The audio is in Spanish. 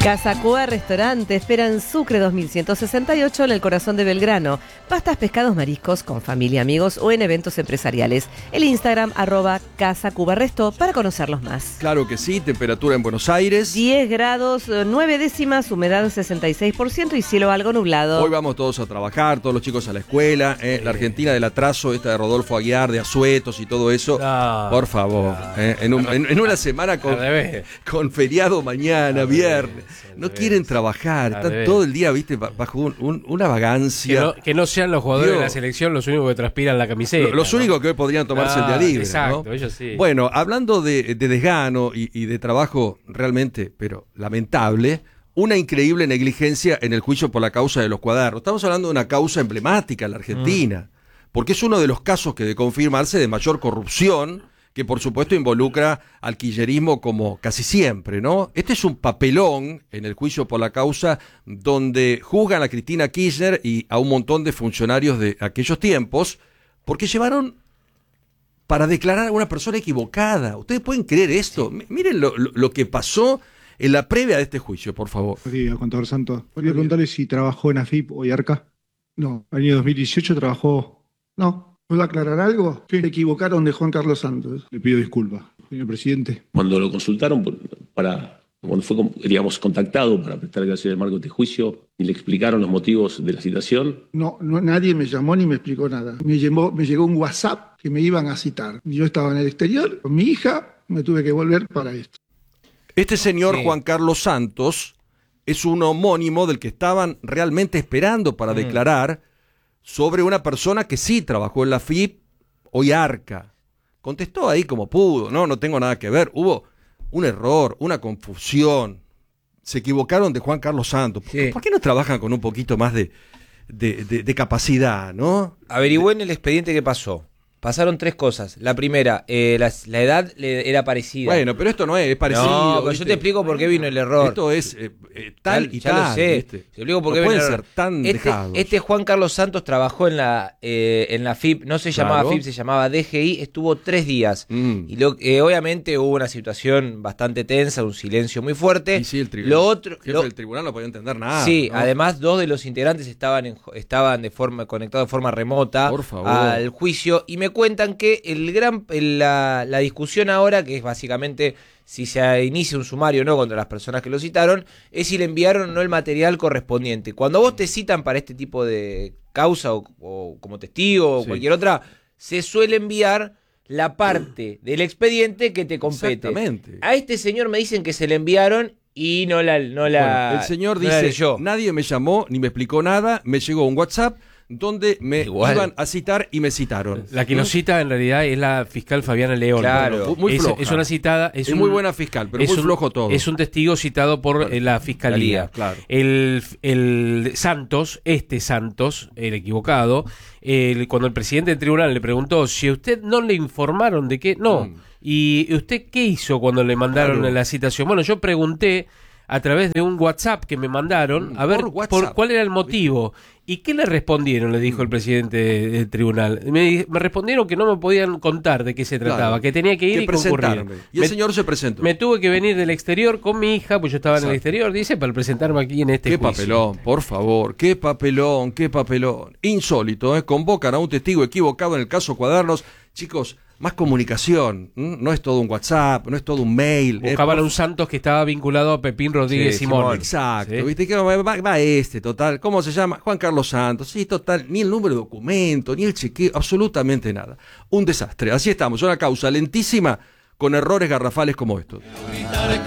Casa Cuba Restaurante espera en Sucre 2168 en el corazón de Belgrano. Pastas, pescados, mariscos con familia, amigos o en eventos empresariales. El Instagram @Casa Cuba Resto para conocerlos más. Claro que sí, temperatura en Buenos Aires. 10 grados, 9 décimas, humedad 66% y cielo algo nublado. Hoy vamos todos a trabajar, todos los chicos a la escuela. La Argentina del atraso, esta de Rodolfo Aguiar, de Asuetos y todo eso. No, por favor, en una semana con feriado mañana, viernes. No quieren trabajar, están todo el día, viste, bajo una vagancia. Que no sean los jugadores de la selección los únicos que transpiran la camiseta. Los únicos que hoy podrían tomarse el día libre. Exacto, ¿no? ellos sí. Bueno, hablando de desgano y de trabajo realmente, pero lamentable, una increíble negligencia en el juicio por la causa de los cuadernos. Estamos hablando de una causa emblemática en la Argentina, porque es uno de los casos que de confirmarse de mayor corrupción, que por supuesto involucra al kirchnerismo como casi siempre, ¿no? Este es un papelón en el juicio por la causa donde juzgan a Cristina Kirchner y a un montón de funcionarios de aquellos tiempos porque llevaron para declarar a una persona equivocada. ¿Ustedes pueden creer esto? Sí. Miren lo que pasó en la previa de este juicio, por favor. Sí, contador Santos. Quería preguntarle si trabajó en AFIP o IARCA. No, el año 2018 trabajó... No. ¿Puedo aclarar algo? Sí. Se equivocaron de Juan Carlos Santos. Le pido disculpas, señor presidente. Cuando lo consultaron cuando fue, digamos, contactado para prestar declaraciones del marco de este juicio y le explicaron los motivos de la citación. No, nadie me llamó ni me explicó nada. Me llegó un WhatsApp que me iban a citar. Yo estaba en el exterior con mi hija, me tuve que volver para esto. Este señor Juan Carlos Santos es un homónimo del que estaban realmente esperando para declarar sobre una persona que sí trabajó en la AFIP o IARCA. Contestó ahí como pudo, no tengo nada que ver. Hubo un error, una confusión. Se equivocaron de Juan Carlos Santos. Sí. ¿Por qué no trabajan con un poquito más de capacidad, no? Averigüé en el expediente qué pasó. Pasaron 3 cosas. La primera, la edad era parecida. Bueno, pero esto no es parecido. No, pero yo te explico por qué vino el error. Esto es tal y ya tal. Ya lo sé. ¿Viste? Te explico por qué no vino pueden el ser error. tan dejados. Este Juan Carlos Santos trabajó en la FIP, no se llamaba FIP, se llamaba DGI, estuvo 3 días. Y obviamente hubo una situación bastante tensa, un silencio muy fuerte. Y sí, el tribunal. El tribunal no podía entender nada. Sí, ¿no? Además 2 de los integrantes estaban conectados de forma remota al juicio. Y me cuentan que la discusión ahora, que es básicamente si se inicia un sumario o no contra las personas que lo citaron, es si le enviaron o no el material correspondiente. Cuando vos te citan para este tipo de causa o como testigo o cualquier otra, se suele enviar la parte del expediente que te compete. Exactamente. A este señor me dicen que se le enviaron y no la el señor dice, nadie me llamó ni me explicó nada, me llegó un WhatsApp donde me iban a citar y me citaron. La que nos cita en realidad es la fiscal Fabiana León. Claro, muy floja. Es una citada. Es muy buena fiscal, pero muy flojo todo. Es un testigo citado por la fiscalía. Claro. El Santos, el equivocado, cuando el presidente del tribunal le preguntó si a usted no le informaron de qué, ¿y usted qué hizo cuando le mandaron la citación? Bueno, yo pregunté a través de un WhatsApp que me mandaron, a ver por cuál era el motivo. ¿Y qué le respondieron? Le dijo el presidente del tribunal. Me respondieron que no me podían contar de qué se trataba, que tenía que ir y concurrir. Y el señor se presentó. Me tuve que venir del exterior con mi hija, pues yo estaba en el exterior, dice, para presentarme aquí en este juicio. Qué papelón, por favor, qué papelón. Insólito, convocan a un testigo equivocado en el caso Cuadernos. Chicos, más comunicación, no es todo un WhatsApp, no es todo un mail. Buscaban a un Santos que estaba vinculado a Pepín Rodríguez Simón. Exacto, ¿viste? Que va total. ¿Cómo se llama? Juan Carlos Santos. Sí, total, ni el número de documento, ni el chequeo, absolutamente nada. Un desastre. Así estamos, una causa lentísima con errores garrafales como estos.